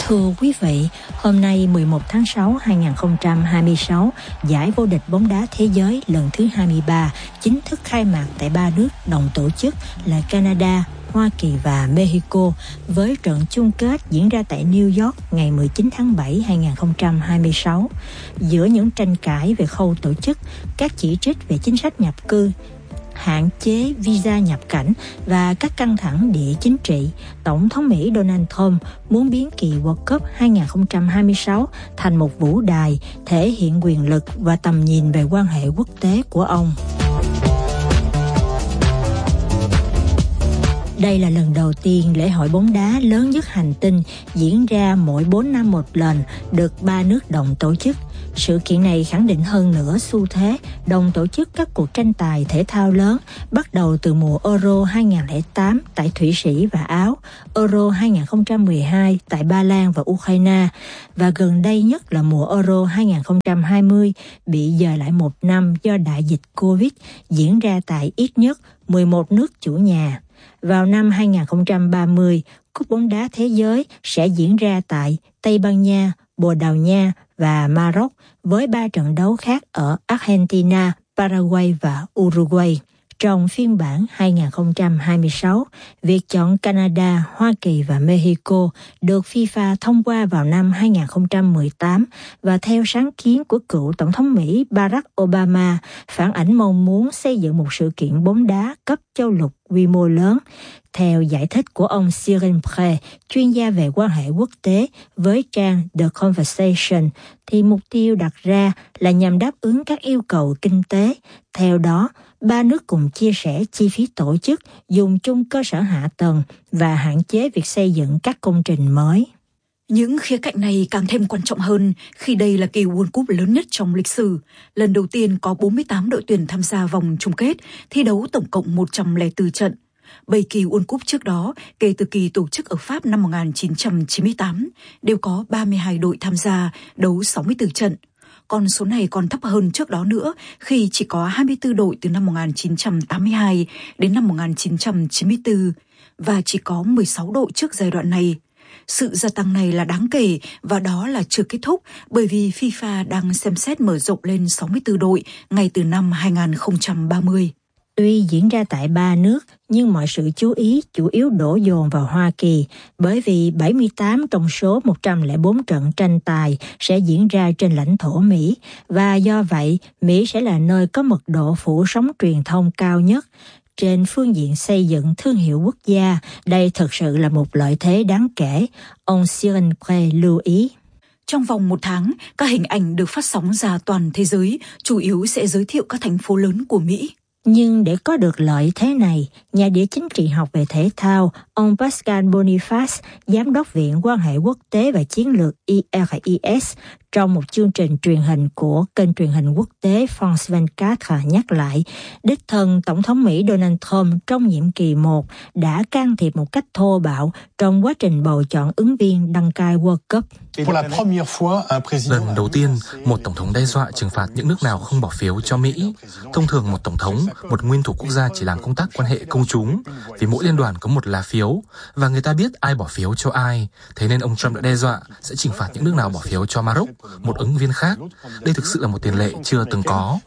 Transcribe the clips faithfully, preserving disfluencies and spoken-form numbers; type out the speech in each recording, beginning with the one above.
Thưa quý vị, hôm nay mười một tháng sáu năm hai nghìn không trăm hai mươi sáu, giải vô địch bóng đá thế giới lần thứ hai mươi ba chính thức khai mạc tại ba nước đồng tổ chức là Canada, Hoa Kỳ và Mexico, với trận chung kết diễn ra tại New York ngày mười chín tháng bảy năm hai nghìn không trăm hai mươi sáu. Giữa những tranh cãi về khâu tổ chức, các chỉ trích về chính sách nhập cư, hạn chế visa nhập cảnh và các căng thẳng địa chính trị, Tổng thống Mỹ Donald Trump muốn biến kỳ World Cup hai nghìn không trăm hai mươi sáu thành một vũ đài thể hiện quyền lực và tầm nhìn về quan hệ quốc tế của ông. Đây là lần đầu tiên lễ hội bóng đá lớn nhất hành tinh diễn ra mỗi bốn năm một lần, được ba nước đồng tổ chức. Sự kiện này khẳng định hơn nữa xu thế đồng tổ chức các cuộc tranh tài thể thao lớn, bắt đầu từ mùa Euro hai nghìn không trăm lẻ tám tại Thụy Sĩ và Áo, Euro hai nghìn không trăm mười hai tại Ba Lan và Ukraine, và gần đây nhất là mùa Euro hai nghìn không trăm hai mươi bị dời lại một năm do đại dịch Covid, diễn ra tại ít nhất mười một nước chủ nhà. Vào năm hai nghìn không trăm ba mươi, Cúp bóng đá thế giới sẽ diễn ra tại Tây Ban Nha, Bồ Đào Nha và Maroc, với ba trận đấu khác ở Argentina, Paraguay và Uruguay. Trong phiên bản hai nghìn không trăm hai mươi sáu, việc chọn Canada, Hoa Kỳ và Mexico được FIFA thông qua vào năm hai nghìn không trăm mười tám và theo sáng kiến của cựu Tổng thống Mỹ Barack Obama, phản ánh mong muốn xây dựng một sự kiện bóng đá cấp châu lục quy mô lớn. Theo giải thích của ông Cyril Pré, chuyên gia về quan hệ quốc tế với trang The Conversation, thì mục tiêu đặt ra là nhằm đáp ứng các yêu cầu kinh tế. Theo đó, ba nước cùng chia sẻ chi phí tổ chức, dùng chung cơ sở hạ tầng và hạn chế việc xây dựng các công trình mới. Những khía cạnh này càng thêm quan trọng hơn khi đây là kỳ World Cup lớn nhất trong lịch sử. Lần đầu tiên có bốn mươi tám đội tuyển tham gia vòng chung kết, thi đấu tổng cộng một trăm lẻ bốn trận. Bảy kỳ World Cup trước đó, kể từ kỳ tổ chức ở Pháp năm một nghìn chín trăm chín mươi tám, đều có ba mươi hai đội tham gia, đấu sáu mươi tư trận. Con số này còn thấp hơn trước đó nữa, khi chỉ có hai mươi tư đội từ năm một nghìn chín trăm tám mươi hai đến năm một nghìn chín trăm chín mươi tư, và chỉ có mười sáu đội trước giai đoạn này. Sự gia tăng này là đáng kể, và đó là chưa kết thúc, bởi vì FIFA đang xem xét mở rộng lên sáu mươi tư đội ngay từ năm hai nghìn không trăm ba mươi. Tuy diễn ra tại ba nước, nhưng mọi sự chú ý chủ yếu đổ dồn vào Hoa Kỳ, bởi vì bảy mươi tám trong số một trăm lẻ bốn trận tranh tài sẽ diễn ra trên lãnh thổ Mỹ, và do vậy, Mỹ sẽ là nơi có mật độ phủ sóng truyền thông cao nhất. Trên phương diện xây dựng thương hiệu quốc gia, đây thực sự là một lợi thế đáng kể, ông Cyril Pré lưu ý. Trong vòng một tháng, các hình ảnh được phát sóng ra toàn thế giới, chủ yếu sẽ giới thiệu các thành phố lớn của Mỹ. Nhưng để có được lợi thế này, nhà địa chính trị học về thể thao, ông Pascal Boniface, giám đốc Viện Quan hệ Quốc tế và Chiến lược I R I S, trong một chương trình truyền hình của kênh truyền hình quốc tế France hai mươi bốn nhắc lại, đích thân Tổng thống Mỹ Donald Trump trong nhiệm kỳ một đã can thiệp một cách thô bạo trong quá trình bầu chọn ứng viên đăng cai World Cup. Lần đầu tiên, một tổng thống đe dọa trừng phạt những nước nào không bỏ phiếu cho Mỹ. Thông thường một tổng thống, một nguyên thủ quốc gia chỉ làm công tác quan hệ công chúng, vì mỗi liên đoàn có một lá phiếu, và người ta biết ai bỏ phiếu cho ai. Thế nên ông Trump đã đe dọa sẽ trừng phạt những nước nào bỏ phiếu cho Maroc, một ứng viên khác. Đây thực sự là một tiền lệ chưa từng có.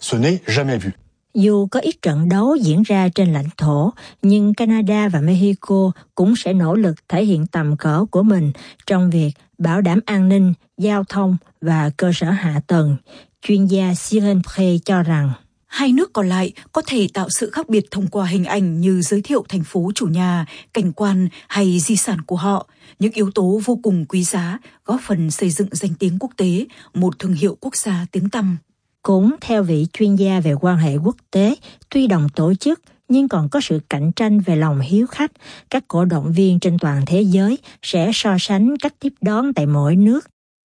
Dù có ít trận đấu diễn ra trên lãnh thổ, nhưng Canada và Mexico cũng sẽ nỗ lực thể hiện tầm cỡ của mình trong việc bảo đảm an ninh, giao thông và cơ sở hạ tầng. Chuyên gia Cyril Pré cho rằng, hai nước còn lại có thể tạo sự khác biệt thông qua hình ảnh như giới thiệu thành phố chủ nhà, cảnh quan hay di sản của họ, những yếu tố vô cùng quý giá, góp phần xây dựng danh tiếng quốc tế, một thương hiệu quốc gia tiếng tăm. Cũng theo vị chuyên gia về quan hệ quốc tế, tuy đồng tổ chức nhưng còn có sự cạnh tranh về lòng hiếu khách, các cổ động viên trên toàn thế giới sẽ so sánh cách tiếp đón tại mỗi nước.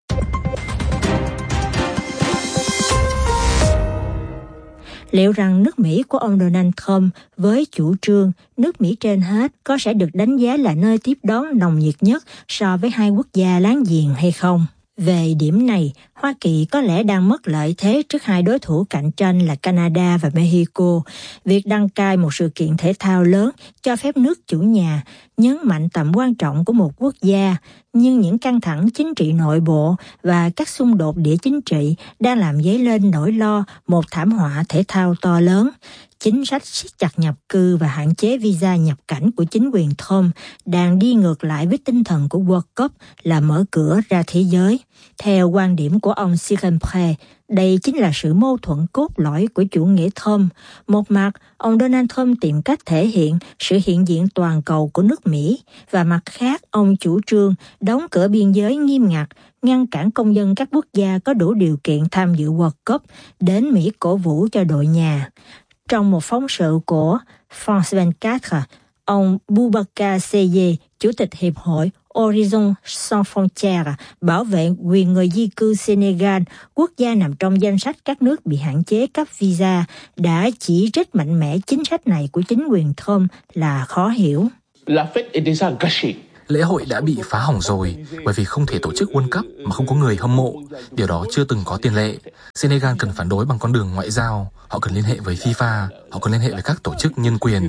Liệu rằng nước Mỹ của ông Donald Trump với chủ trương nước Mỹ trên hết có sẽ được đánh giá là nơi tiếp đón nồng nhiệt nhất so với hai quốc gia láng giềng hay không? Về điểm này, Hoa Kỳ có lẽ đang mất lợi thế trước hai đối thủ cạnh tranh là Canada và Mexico. Việc đăng cai một sự kiện thể thao lớn cho phép nước chủ nhà nhấn mạnh tầm quan trọng của một quốc gia, nhưng những căng thẳng chính trị nội bộ và các xung đột địa chính trị đang làm dấy lên nỗi lo một thảm họa thể thao to lớn. Chính sách siết chặt nhập cư và hạn chế visa nhập cảnh của chính quyền Trump đang đi ngược lại với tinh thần của World Cup là mở cửa ra thế giới. Theo quan điểm của ông Siren Pre, đây chính là sự mâu thuẫn cốt lõi của chủ nghĩa Trump. Một mặt, ông Donald Trump tìm cách thể hiện sự hiện diện toàn cầu của nước Mỹ, và mặt khác, ông chủ trương đóng cửa biên giới nghiêm ngặt, ngăn cản công dân các quốc gia có đủ điều kiện tham dự World Cup đến Mỹ cổ vũ cho đội nhà. Trong một phóng sự của France hai mươi bốn, ông Boubacar Seye, Chủ tịch Hiệp hội Horizon Sans Frontières, bảo vệ quyền người di cư Senegal, quốc gia nằm trong danh sách các nước bị hạn chế cấp visa, đã chỉ trích mạnh mẽ chính sách này của chính quyền Trump là khó hiểu. La fête est déjà gâchée. Lễ hội đã bị phá hỏng rồi bởi vì không thể tổ chức World Cup mà không có người hâm mộ. Điều đó chưa từng có tiền lệ. Senegal cần phản đối bằng con đường ngoại giao. Họ cần liên hệ với FIFA. Họ cần liên hệ với các tổ chức nhân quyền.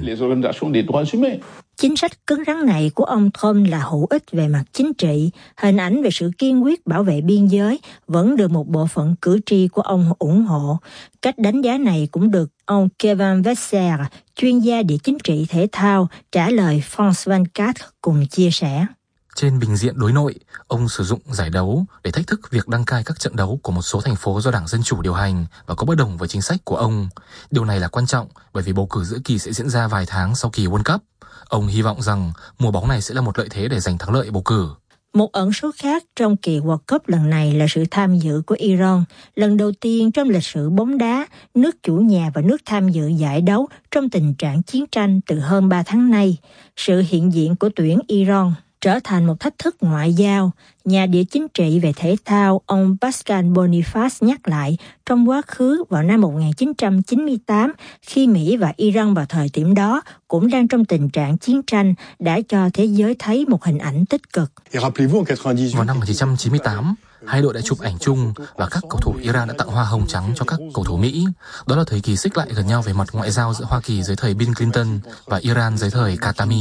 Chính sách cứng rắn này của ông Trump là hữu ích về mặt chính trị. Hình ảnh về sự kiên quyết bảo vệ biên giới vẫn được một bộ phận cử tri của ông ủng hộ. Cách đánh giá này cũng được ông Kevin Vesser, chuyên gia địa chính trị thể thao, trả lời France hai mươi bốn cùng chia sẻ. Trên bình diện đối nội, ông sử dụng giải đấu để thách thức việc đăng cai các trận đấu của một số thành phố do Đảng Dân Chủ điều hành và có bất đồng với chính sách của ông. Điều này là quan trọng bởi vì bầu cử giữa kỳ sẽ diễn ra vài tháng sau kỳ World Cup. Ông hy vọng rằng mùa bóng này sẽ là một lợi thế để giành thắng lợi bầu cử. Một ẩn số khác trong kỳ World Cup lần này là sự tham dự của Iran. Lần đầu tiên trong lịch sử bóng đá, nước chủ nhà và nước tham dự giải đấu trong tình trạng chiến tranh từ hơn ba tháng nay. Sự hiện diện của tuyển Iran trở thành một thách thức ngoại giao. Nhà địa chính trị về thể thao ông Pascal Boniface nhắc lại trong quá khứ vào năm một nghìn chín trăm chín mươi tám, khi Mỹ và Iran vào thời điểm đó cũng đang trong tình trạng chiến tranh, đã cho thế giới thấy một hình ảnh tích cực. Vào năm một nghìn chín trăm chín mươi tám, hai đội đã chụp ảnh chung và các cầu thủ Iran đã tặng hoa hồng trắng cho các cầu thủ Mỹ. Đó là thời kỳ xích lại gần nhau về mặt ngoại giao giữa Hoa Kỳ dưới thời Bill Clinton và Iran dưới thời Khatami.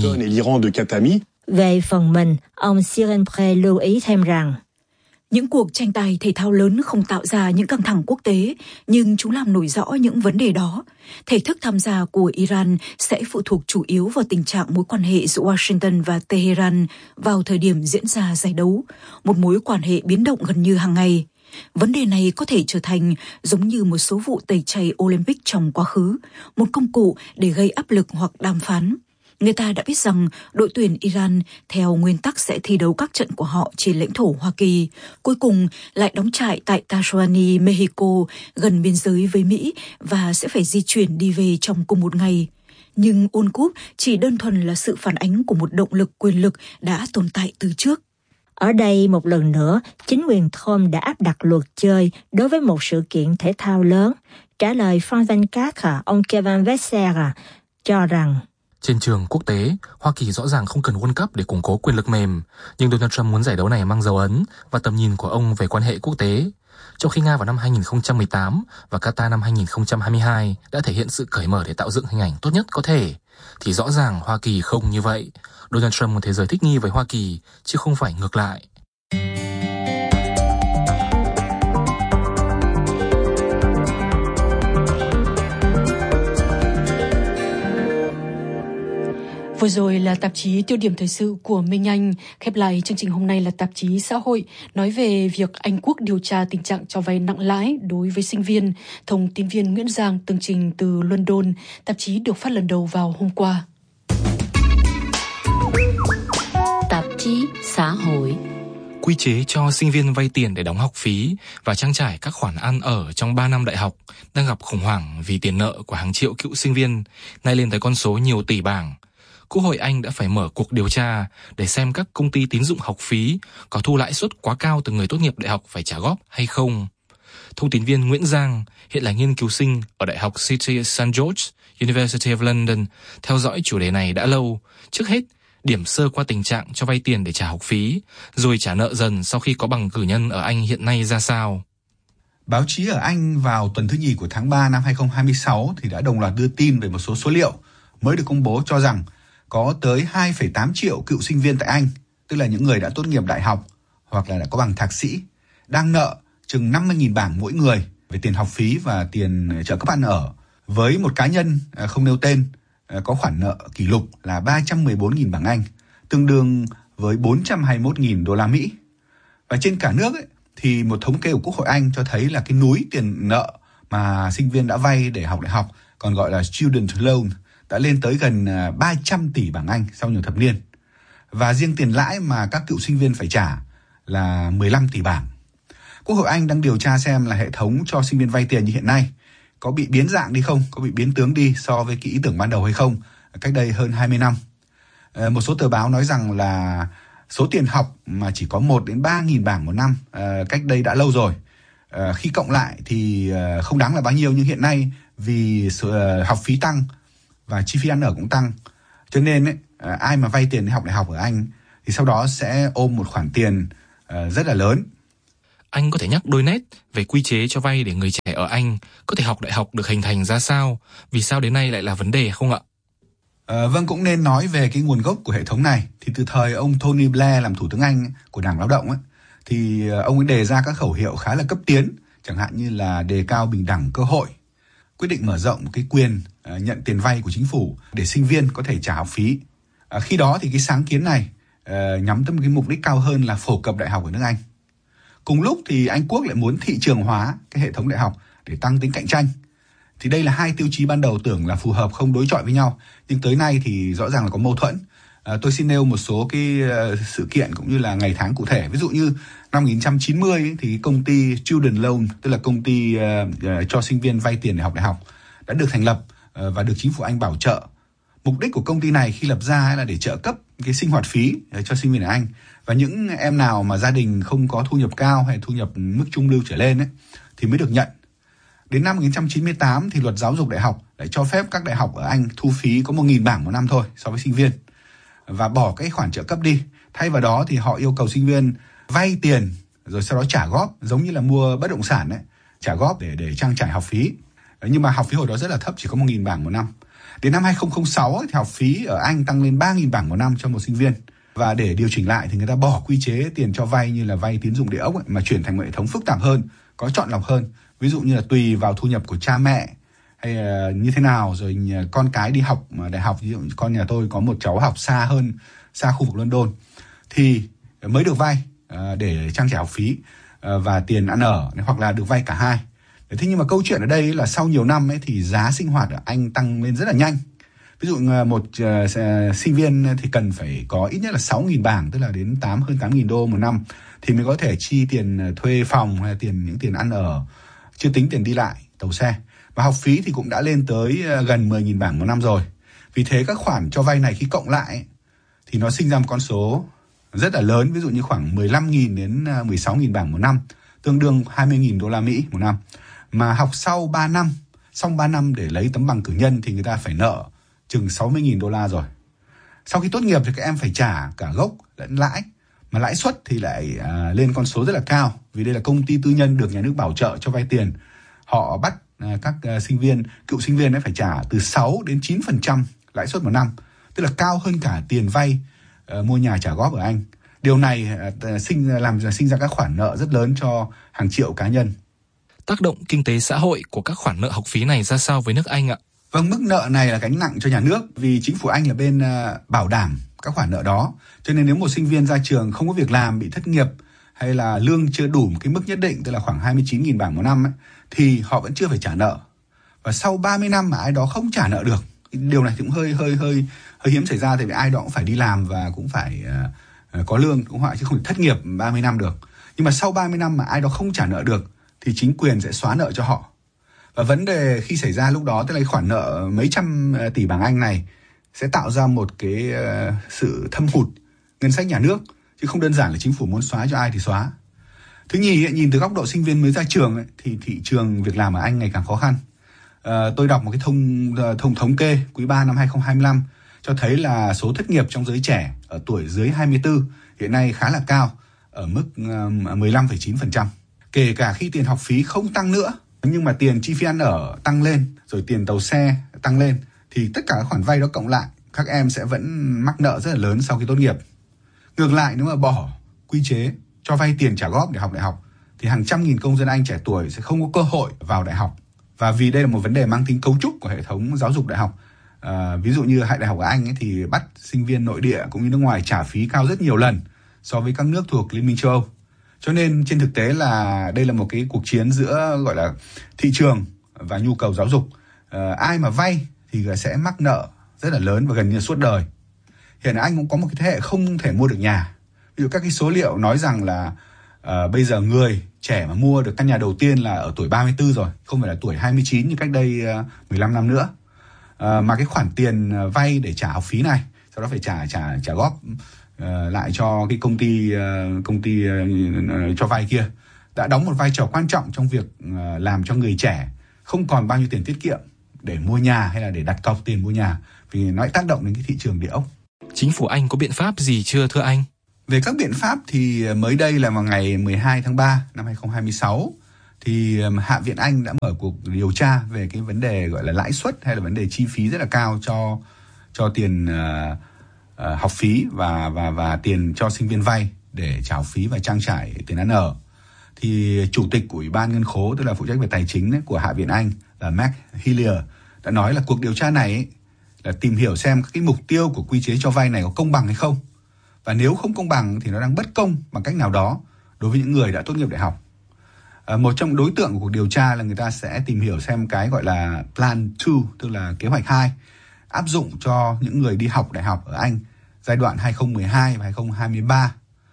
Về phần mình, ông Siren Pre lưu ý thêm rằng những cuộc tranh tài thể thao lớn không tạo ra những căng thẳng quốc tế, nhưng chúng làm nổi rõ những vấn đề đó. Thể thức tham gia của Iran sẽ phụ thuộc chủ yếu vào tình trạng mối quan hệ giữa Washington và Tehran vào thời điểm diễn ra giải đấu, một mối quan hệ biến động gần như hàng ngày. Vấn đề này có thể trở thành giống như một số vụ tẩy chay Olympic trong quá khứ, một công cụ để gây áp lực hoặc đàm phán. Người ta đã biết rằng đội tuyển Iran theo nguyên tắc sẽ thi đấu các trận của họ trên lãnh thổ Hoa Kỳ, cuối cùng lại đóng trại tại Tahranyi, Mexico, gần biên giới với Mỹ và sẽ phải di chuyển đi về trong cùng một ngày. Nhưng World Cup chỉ đơn thuần là sự phản ánh của một động lực quyền lực đã tồn tại từ trước. Ở đây một lần nữa, chính quyền Trump đã áp đặt luật chơi đối với một sự kiện thể thao lớn. Trả lời France hai mươi bốn, ông Kevin Vesser cho rằng trên trường quốc tế, Hoa Kỳ rõ ràng không cần World Cup để củng cố quyền lực mềm, nhưng Donald Trump muốn giải đấu này mang dấu ấn và tầm nhìn của ông về quan hệ quốc tế. Trong khi Nga vào năm hai nghìn không trăm mười tám và Qatar năm hai nghìn không trăm hai mươi hai đã thể hiện sự cởi mở để tạo dựng hình ảnh tốt nhất có thể, thì rõ ràng Hoa Kỳ không như vậy. Donald Trump muốn thế giới thích nghi với Hoa Kỳ, chứ không phải ngược lại. Vừa rồi là tạp chí Tiêu điểm thời sự của Minh Anh. Khép lại chương trình hôm nay là tạp chí Xã hội, nói về việc Anh Quốc điều tra tình trạng cho vay nặng lãi đối với sinh viên. Thông tin viên Nguyễn Giang tường trình từ London. Tạp chí được phát lần đầu vào hôm qua. Tạp chí Xã hội. Quy chế cho sinh viên vay tiền để đóng học phí và trang trải các khoản ăn ở trong ba năm đại học đang gặp khủng hoảng vì tiền nợ của hàng triệu cựu sinh viên, nay lên tới con số nhiều tỷ bảng. Quốc hội Anh đã phải mở cuộc điều tra để xem các công ty tín dụng học phí có thu lãi suất quá cao từ người tốt nghiệp đại học phải trả góp hay không. Thông tin viên Nguyễn Giang, hiện là nghiên cứu sinh ở Đại học City Saint George, University of London, theo dõi chủ đề này đã lâu. Trước hết, điểm sơ qua tình trạng cho vay tiền để trả học phí, rồi trả nợ dần sau khi có bằng cử nhân ở Anh hiện nay ra sao. Báo chí ở Anh vào tuần thứ nhì của tháng ba năm hai không hai sáu thì đã đồng loạt đưa tin về một số số liệu mới được công bố cho rằng có tới hai phẩy tám triệu cựu sinh viên tại Anh, tức là những người đã tốt nghiệp đại học hoặc là đã có bằng thạc sĩ, đang nợ chừng năm mươi nghìn bảng mỗi người về tiền học phí và tiền trợ cấp ăn ở, với một cá nhân không nêu tên có khoản nợ kỷ lục là ba trăm mười bốn nghìn bảng Anh, tương đương với bốn trăm hai mươi mốt nghìn đô la Mỹ. Và trên cả nước ấy, thì một thống kê của Quốc hội Anh cho thấy là cái núi tiền nợ mà sinh viên đã vay để học đại học, còn gọi là student loan, đã lên tới gần ba trăm tỷ bảng Anh sau nhiều thập niên. Và riêng tiền lãi mà các cựu sinh viên phải trả là mười lăm tỷ bảng. Quốc hội Anh đang điều tra xem là hệ thống cho sinh viên vay tiền như hiện nay có bị biến dạng đi không, có bị biến tướng đi so với cái ý tưởng ban đầu hay không, cách đây hơn hai mươi năm. Một số tờ báo nói rằng là số tiền học mà chỉ có một đến ba nghìn bảng một năm cách đây đã lâu rồi. Khi cộng lại thì không đáng là bao nhiêu, nhưng hiện nay vì học phí tăng và chi phí ăn ở cũng tăng, cho nên ấy, ai mà vay tiền để học đại học ở Anh thì sau đó sẽ ôm một khoản tiền rất là lớn. Anh có thể nhắc đôi nét về quy chế cho vay để người trẻ ở Anh có thể học đại học được hình thành ra sao? Vì sao đến nay lại là vấn đề không ạ? À, vâng, cũng nên nói về cái nguồn gốc của hệ thống này. Thì từ thời ông Tony Blair làm thủ tướng Anh của Đảng Lao động ấy, thì ông ấy đề ra các khẩu hiệu khá là cấp tiến, chẳng hạn như là đề cao bình đẳng cơ hội, quyết định mở rộng cái quyền uh, nhận tiền vay của chính phủ để sinh viên có thể trả học phí. À, khi đó thì cái sáng kiến này uh, nhắm tới một cái mục đích cao hơn là phổ cập đại học ở nước Anh. Cùng lúc thì Anh Quốc lại muốn thị trường hóa cái hệ thống đại học để tăng tính cạnh tranh. Thì đây là hai tiêu chí ban đầu tưởng là phù hợp, không đối chọi với nhau, nhưng tới nay thì rõ ràng là có mâu thuẫn. À, tôi xin nêu một số cái uh, sự kiện cũng như là ngày tháng cụ thể. Ví dụ như năm một nghìn chín trăm chín mươi ấy, thì công ty Student Loan, tức là công ty uh, uh, cho sinh viên vay tiền để học đại học, đã được thành lập uh, và được chính phủ Anh bảo trợ. Mục đích của công ty này khi lập ra là để trợ cấp cái sinh hoạt phí cho sinh viên ở Anh, và những em nào mà gia đình không có thu nhập cao hay thu nhập mức trung lưu trở lên ấy, thì mới được nhận. Đến năm một nghìn chín trăm chín mươi tám thì luật giáo dục đại học lại cho phép các đại học ở Anh thu phí có một nghìn bảng một năm thôi so với sinh viên, và bỏ cái khoản trợ cấp đi. Thay vào đó thì họ yêu cầu sinh viên vay tiền rồi sau đó trả góp, giống như là mua bất động sản ấy, trả góp để để trang trải học phí. Nhưng mà học phí hồi đó rất là thấp, chỉ có một nghìn bảng một năm. Đến năm hai không không sáu ấy, thì học phí ở Anh tăng lên ba nghìn bảng một năm cho một sinh viên. Và để điều chỉnh lại thì người ta bỏ quy chế tiền cho vay như là vay tín dụng địa ốc ấy, mà chuyển thành một hệ thống phức tạp hơn, có chọn lọc hơn. Ví dụ như là tùy vào thu nhập của cha mẹ hay là như thế nào, rồi con cái đi học đại học. Ví dụ con nhà tôi có một cháu học xa hơn, xa khu vực London, thì mới được vay để trang trải học phí và tiền ăn ở, hoặc là được vay cả hai. Thế nhưng mà câu chuyện ở đây là sau nhiều năm ấy thì giá sinh hoạt ở Anh tăng lên rất là nhanh. Ví dụ một uh, sinh viên thì cần phải có ít nhất là sáu nghìn bảng, tức là đến tám hơn tám nghìn đô một năm thì mới có thể chi tiền thuê phòng hay tiền những tiền ăn ở, chưa tính tiền đi lại, tàu xe. Và học phí thì cũng đã lên tới uh, gần mười nghìn bảng một năm rồi. Vì thế các khoản cho vay này khi cộng lại thì nó sinh ra một con số rất là lớn, ví dụ như khoảng mười lăm nghìn đến mười sáu nghìn bảng một năm, tương đương hai mươi nghìn đô la Mỹ một năm. Mà học sau ba năm, xong ba năm để lấy tấm bằng cử nhân thì người ta phải nợ chừng sáu mươi nghìn đô la rồi. Sau khi tốt nghiệp thì các em phải trả cả gốc lẫn lãi, mà lãi suất thì lại à, lên con số rất là cao, vì đây là công ty tư nhân được nhà nước bảo trợ cho vay tiền. Họ bắt à, các à, sinh viên, cựu sinh viên ấy phải trả từ sáu đến chín phần trăm lãi suất một năm, tức là cao hơn cả tiền vay à, mua nhà trả góp ở Anh. Điều này à, sinh làm sinh ra các khoản nợ rất lớn cho hàng triệu cá nhân. Tác động kinh tế xã hội của các khoản nợ học phí này ra sao với nước Anh ạ? Vâng, mức nợ này là gánh nặng cho nhà nước, vì chính phủ Anh là bên uh, bảo đảm các khoản nợ đó. Cho nên nếu một sinh viên ra trường không có việc làm, bị thất nghiệp hay là lương chưa đủ một cái mức nhất định, tức là khoảng hai mươi chín nghìn bảng một năm ấy, thì họ vẫn chưa phải trả nợ. Và sau ba mươi năm mà ai đó không trả nợ được, điều này cũng hơi hơi hơi hơi hiếm xảy ra, tại vì ai đó cũng phải đi làm và cũng phải uh, có lương cũng phải, chứ không thể thất nghiệp ba mươi năm được. Nhưng mà sau ba mươi năm mà ai đó không trả nợ được thì chính quyền sẽ xóa nợ cho họ. Và vấn đề khi xảy ra lúc đó, tức là khoản nợ mấy trăm tỷ bảng Anh này sẽ tạo ra một cái uh, sự thâm hụt ngân sách nhà nước, chứ không đơn giản là chính phủ muốn xóa cho ai thì xóa. Thứ nhì, nhìn từ góc độ sinh viên mới ra trường ấy, thì thị trường việc làm ở Anh ngày càng khó khăn. Uh, tôi đọc một cái thông thông thống kê quý ba năm hai không hai lăm cho thấy là số thất nghiệp trong giới trẻ ở tuổi dưới hai mươi tư hiện nay khá là cao, ở mức uh, mười lăm phẩy chín phần trăm. kể cả khi tiền học phí không tăng nữa, nhưng mà tiền chi phí ăn ở tăng lên, rồi tiền tàu xe tăng lên, thì tất cả các khoản vay đó cộng lại, các em sẽ vẫn mắc nợ rất là lớn sau khi tốt nghiệp. Ngược lại, nếu mà bỏ quy chế cho vay tiền trả góp để học đại học, thì hàng trăm nghìn công dân Anh trẻ tuổi sẽ không có cơ hội vào đại học. Và vì đây là một vấn đề mang tính cấu trúc của hệ thống giáo dục đại học, à, ví dụ như hệ đại học ở Anh ấy, thì bắt sinh viên nội địa cũng như nước ngoài trả phí cao rất nhiều lần so với các nước thuộc Liên minh châu Âu. Cho nên trên thực tế là đây là một cái cuộc chiến giữa gọi là thị trường và nhu cầu giáo dục. À, ai mà vay thì sẽ mắc nợ rất là lớn và gần như suốt đời. Hiện Anh cũng có một cái thế hệ không thể mua được nhà. Ví dụ các cái số liệu nói rằng là uh, bây giờ người trẻ mà mua được căn nhà đầu tiên là ở tuổi ba mươi tư rồi, không phải là tuổi hai mươi chín như cách đây uh, mười lăm năm nữa. Uh, mà cái khoản tiền vay để trả học phí này, sau đó phải trả trả trả góp uh, lại cho cái công ty uh, công ty uh, cho vay kia, đã đóng một vai trò quan trọng trong việc uh, làm cho người trẻ không còn bao nhiêu tiền tiết kiệm để mua nhà hay là để đặt cọc tiền mua nhà, vì nó tác động đến cái thị trường địa ốc. Chính phủ Anh có biện pháp gì chưa thưa anh? Về các biện pháp thì mới đây là vào ngày mười hai tháng ba năm hai không hai sáu thì Hạ viện Anh đã mở cuộc điều tra về cái vấn đề gọi là lãi suất hay là vấn đề chi phí rất là cao cho cho tiền uh, uh, học phí và và và tiền cho sinh viên vay để trả học phí và trang trải tiền ăn ở. Thì chủ tịch của Ủy ban Ngân khố, tức là phụ trách về tài chính ấy, của Hạ viện Anh là Matt Hillier đã nói là cuộc điều tra này ấy, là tìm hiểu xem các cái mục tiêu của quy chế cho vay này có công bằng hay không. Và nếu không công bằng thì nó đang bất công bằng cách nào đó đối với những người đã tốt nghiệp đại học. À, một trong đối tượng của cuộc điều tra là người ta sẽ tìm hiểu xem cái gọi là Plan hai, tức là kế hoạch hai, áp dụng cho những người đi học đại học ở Anh giai đoạn hai không một hai và hai không hai ba.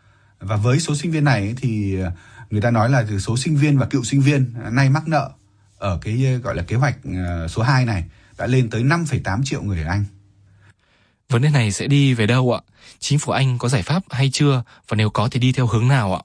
Và với số sinh viên này thì người ta nói là từ số sinh viên và cựu sinh viên nay mắc nợ ở cái gọi là kế hoạch số hai này đã lên tới năm phẩy tám triệu người ở Anh. Vấn đề này sẽ đi về đâu ạ? Chính phủ Anh có giải pháp hay chưa? Và nếu có thì đi theo hướng nào ạ?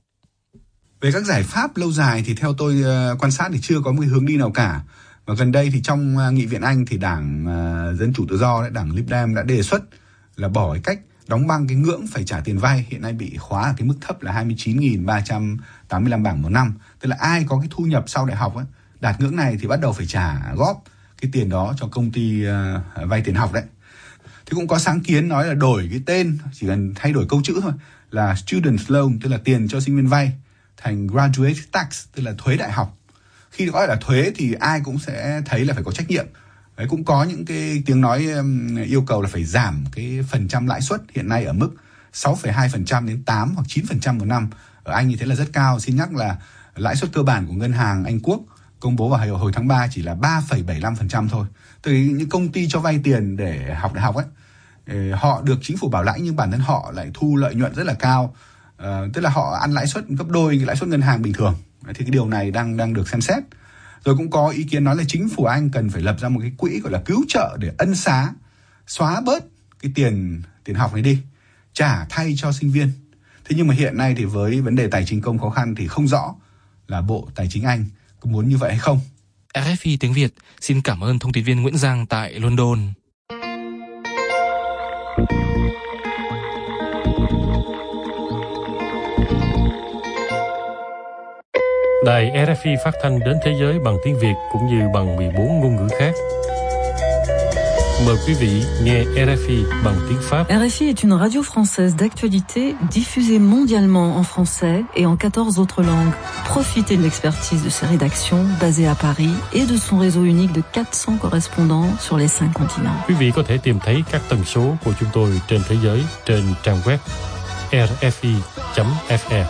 Về các giải pháp lâu dài thì theo tôi uh, quan sát thì chưa có một cái hướng đi nào cả. Và gần đây thì trong uh, Nghị viện Anh thì Đảng uh, Dân Chủ Tự Do, đấy, Đảng Lib Dem đã đề xuất là bỏ cái cách đóng băng cái ngưỡng phải trả tiền vay hiện nay bị khóa ở cái mức thấp là hai mươi chín nghìn ba trăm tám mươi lăm bảng một năm. Tức là ai có cái thu nhập sau đại học ấy, đạt ngưỡng này thì bắt đầu phải trả góp cái tiền đó cho công ty uh, vay tiền học đấy. Thì cũng có sáng kiến nói là đổi cái tên, chỉ cần thay đổi câu chữ thôi, là student loan, tức là tiền cho sinh viên vay, thành graduate tax, tức là thuế đại học. Khi gọi là thuế thì ai cũng sẽ thấy là phải có trách nhiệm. Đấy, cũng có những cái tiếng nói um, yêu cầu là phải giảm cái phần trăm lãi suất hiện nay ở mức sáu phẩy hai phần trăm đến tám hoặc chín phần trăm một năm. Ở Anh như thế là rất cao. Xin nhắc là lãi suất cơ bản của ngân hàng Anh Quốc công bố vào hồi tháng ba chỉ là ba phẩy bảy mươi lăm phần trăm thôi. Từ những công ty cho vay tiền để học đại học ấy, họ được chính phủ bảo lãnh nhưng bản thân họ lại thu lợi nhuận rất là cao, à, tức là họ ăn lãi suất gấp đôi cái lãi suất ngân hàng bình thường. Thì cái điều này đang đang được xem xét. Rồi cũng có ý kiến nói là chính phủ Anh cần phải lập ra một cái quỹ gọi là cứu trợ để ân xá, xóa bớt cái tiền tiền học này đi, trả thay cho sinh viên. Thế nhưng mà hiện nay thì với vấn đề tài chính công khó khăn thì không rõ là Bộ Tài chính Anh có muốn như vậy hay không. rờ ép i tiếng Việt xin cảm ơn thông tin viên Nguyễn Giang tại London. Đài rờ ép i phát thanh đến thế giới bằng tiếng Việt cũng như bằng mười bốn ngôn ngữ khác. Mời quý vị nghe rờ ép i bằng tiếng Pháp. rờ ép i est une radio française d'actualité diffusée mondialement en français et en quatorze autres langues. Profitez de l'expertise de ses rédactions basées à Paris et de son réseau unique de quatre cents correspondants sur les cinq continents. Quý vị có thể tìm thấy các tần số của chúng tôi trên thế giới trên trang web r f i chấm f r.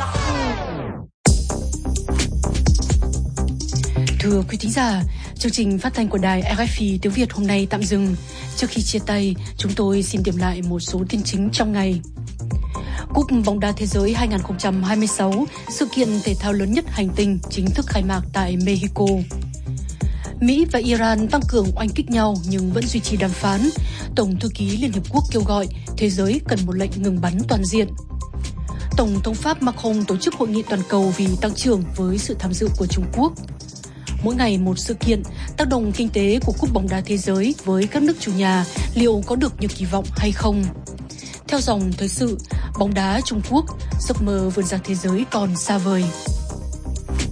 Thưa quý thính giả, chương trình phát thanh của đài rờ ép i tiếng Việt hôm nay tạm dừng. Trước khi chia tay, chúng tôi xin điểm lại một số tin chính trong ngày. Cúp bóng đá thế giới hai không hai sáu, sự kiện thể thao lớn nhất hành tinh, chính thức khai mạc tại Mexico. Mỹ và Iran tăng cường oanh kích nhau nhưng vẫn duy trì đàm phán. Tổng thư ký Liên Hiệp Quốc kêu gọi thế giới cần một lệnh ngừng bắn toàn diện. Tổng thống Pháp Macron tổ chức hội nghị toàn cầu vì tăng trưởng với sự tham dự của Trung Quốc. Mỗi ngày một sự kiện, tác động kinh tế của cúp bóng đá thế giới với các nước chủ nhà liệu có được như kỳ vọng hay không? Theo dòng thời sự, bóng đá Trung Quốc, giấc mơ vươn ra thế giới còn xa vời.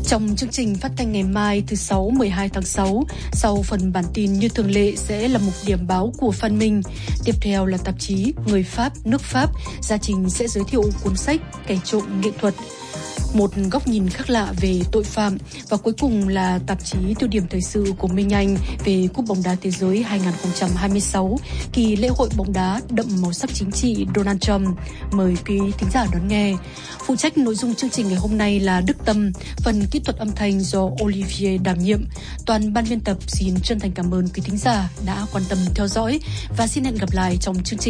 Trong chương trình phát thanh ngày mai thứ Sáu mười hai tháng sáu, sau phần bản tin như thường lệ sẽ là mục điểm báo của Phan Minh. Tiếp theo là tạp chí Người Pháp, nước Pháp. Gia Trình sẽ giới thiệu cuốn sách Kẻ trộm nghệ thuật, một góc nhìn khác lạ về tội phạm. Và cuối cùng là tạp chí tiêu điểm thời sự của Minh Anh về Cúp bóng đá thế giới hai không hai sáu, kỳ lễ hội bóng đá đậm màu sắc chính trị Donald Trump. Mời quý thính giả đón nghe. Phụ trách nội dung chương trình ngày hôm nay là Đức Tâm, phần kỹ thuật âm thanh do Olivier đảm nhiệm. Toàn ban biên tập xin chân thành cảm ơn quý thính giả đã quan tâm theo dõi và xin hẹn gặp lại trong chương trình